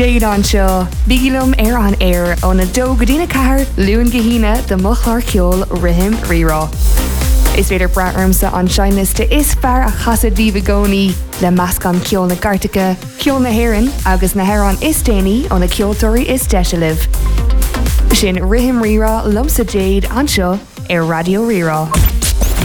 Jade anseo, bigilum an air on a do godina cahar, luan gahina, the muchlar kiol, rihim rira. Is féidir braarmsa an seinliste is fear a chasad bhíbagóní le mascan ceol na Gartacha, ceol na Héireann agus na Héireann is déanaí ó na ceoltóirí is deisialah. Sin rihim rira lumsa Jade anseo ar Radio Rira.